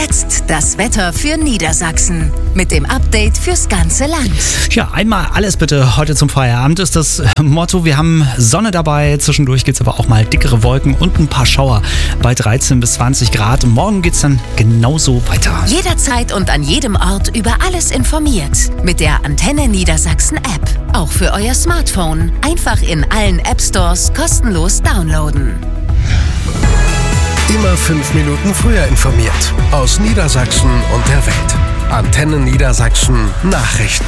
jetzt das Wetter für Niedersachsen mit dem Update fürs ganze Land. Ja, einmal alles bitte heute zum Feierabend ist das Motto. Wir haben Sonne dabei, zwischendurch gibt es aber auch mal dickere Wolken und ein paar Schauer bei 13 bis 20 Grad. Morgen geht es dann genauso weiter. Jederzeit und an jedem Ort über alles informiert. Mit der Antenne Niedersachsen App. Auch für euer Smartphone. Einfach in allen App Stores kostenlos downloaden. Immer 5 Minuten früher informiert. Aus Niedersachsen und der Welt. Antenne Niedersachsen Nachrichten.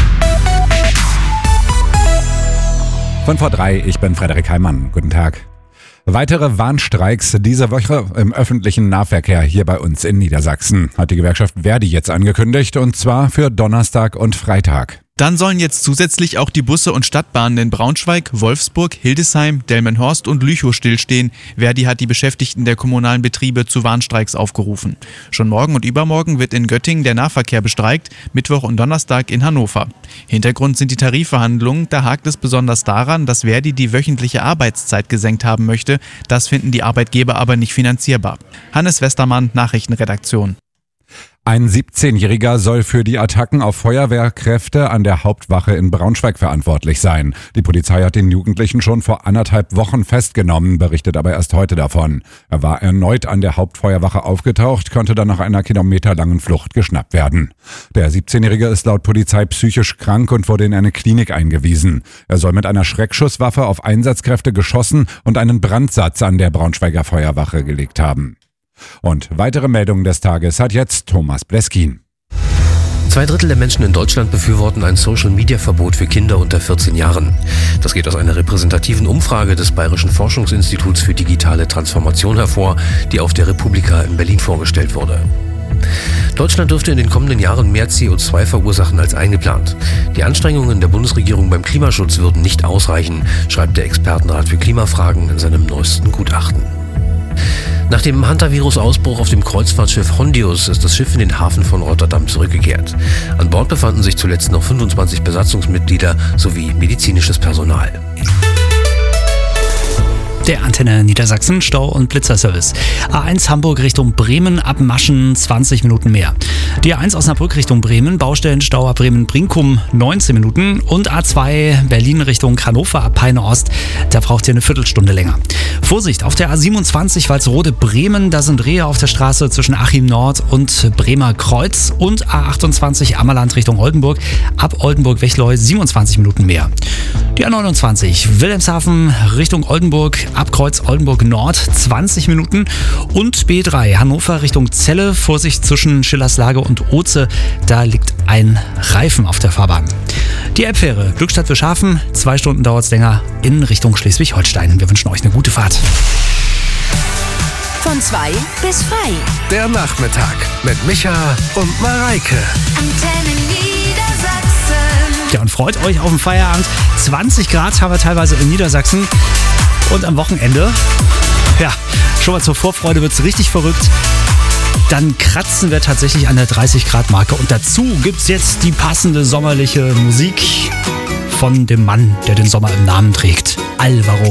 Von vor 3, ich bin Frederik Heimann. Guten Tag. Weitere Warnstreiks diese Woche im öffentlichen Nahverkehr hier bei uns in Niedersachsen. Hat die Gewerkschaft Verdi jetzt angekündigt, und zwar für Donnerstag und Freitag. Dann sollen jetzt zusätzlich auch die Busse und Stadtbahnen in Braunschweig, Wolfsburg, Hildesheim, Delmenhorst und Lüchow stillstehen. Verdi hat die Beschäftigten der kommunalen Betriebe zu Warnstreiks aufgerufen. Schon morgen und übermorgen wird in Göttingen der Nahverkehr bestreikt, Mittwoch und Donnerstag in Hannover. Hintergrund sind die Tarifverhandlungen. Da hakt es besonders daran, dass Verdi die wöchentliche Arbeitszeit gesenkt haben möchte. Das finden die Arbeitgeber aber nicht finanzierbar. Hannes Westermann, Nachrichtenredaktion. Ein 17-Jähriger soll für die Attacken auf Feuerwehrkräfte an der Hauptwache in Braunschweig verantwortlich sein. Die Polizei hat den Jugendlichen schon vor 1,5 Wochen festgenommen, berichtet aber erst heute davon. Er war erneut an der Hauptfeuerwache aufgetaucht, konnte dann nach einer kilometerlangen Flucht geschnappt werden. Der 17-Jährige ist laut Polizei psychisch krank und wurde in eine Klinik eingewiesen. Er soll mit einer Schreckschusswaffe auf Einsatzkräfte geschossen und einen Brandsatz an der Braunschweiger Feuerwache gelegt haben. Und weitere Meldungen des Tages hat jetzt Thomas Bleskin. 2/3 der Menschen in Deutschland befürworten ein Social-Media-Verbot für Kinder unter 14 Jahren. Das geht aus einer repräsentativen Umfrage des Bayerischen Forschungsinstituts für digitale Transformation hervor, die auf der Republika in Berlin vorgestellt wurde. Deutschland dürfte in den kommenden Jahren mehr CO2 verursachen als eingeplant. Die Anstrengungen der Bundesregierung beim Klimaschutz würden nicht ausreichen, schreibt der Expertenrat für Klimafragen in seinem neuesten Gutachten. Nach dem Hantavirus-Ausbruch auf dem Kreuzfahrtschiff Hondius ist das Schiff in den Hafen von Rotterdam zurückgekehrt. An Bord befanden sich zuletzt noch 25 Besatzungsmitglieder sowie medizinisches Personal. Der Antenne Niedersachsen Stau- und Blitzerservice. A1 Hamburg Richtung Bremen ab Maschen 20 Minuten mehr. Die A1 Osnabrück Richtung Bremen, Baustellenstau ab Bremen-Brinkum 19 Minuten und A2 Berlin Richtung Hannover ab Peine Ost, da braucht ihr eine Viertelstunde länger. Vorsicht, auf der A27 Walsrode-Bremen, da sind Rehe auf der Straße zwischen Achim Nord und Bremer Kreuz und A28 Ammerland Richtung Oldenburg, ab Oldenburg-Wechleu 27 Minuten mehr. Die A29 Wilhelmshaven Richtung Oldenburg, ab Kreuz Oldenburg Nord 20 Minuten und B3 Hannover Richtung Celle, Vorsicht zwischen Schillerslage und Oze, da liegt ein Reifen auf der Fahrbahn. Die Elbfähre Glückstadt Wilshafen, 2 Stunden dauert es länger in Richtung Schleswig-Holstein. Wir wünschen euch eine gute Fahrt. Von 2 bis frei. Der Nachmittag mit Micha und Mareike. Antenne Niedersachsen. Ja, und freut euch auf den Feierabend. 20 Grad haben wir teilweise in Niedersachsen. Und am Wochenende, ja, schon mal zur Vorfreude wird es richtig verrückt. Dann kratzen wir tatsächlich an der 30-Grad-Marke. Und dazu gibt es jetzt die passende sommerliche Musik von dem Mann, der den Sommer im Namen trägt. Alvaro